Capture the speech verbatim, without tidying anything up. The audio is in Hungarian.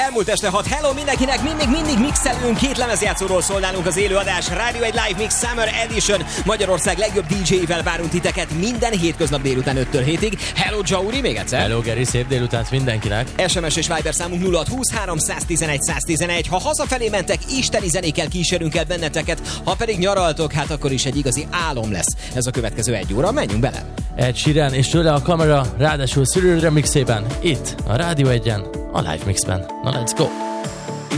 elmúlt este hat. Hello mindenkinek, mindig, mindig mixelünk, két lemezjátszóról szól nálunk az élő adás. Rádió egy Live Mix Summer Edition. Magyarország legjobb dé dzsé-vel várunk titeket minden hétköznap délután öttől hétig. Hello Jauri, még egyszer. Hello Geri, szép délutánt mindenkinek. es em es és Viber számunk nulla hat húsz három tizenegy száz tizenegy. Ha hazafelé mentek, isteni zenékkel kísérünk el benneteket. Ha pedig nyaraltok, hát akkor is egy igazi álom lesz. Ez a következő egy óra, menjünk bele. Ed Sheeran és tőle a kamera, ráadásul Cyril remixében, itt a Rádió egyen, a Live Mixben. Na let's go!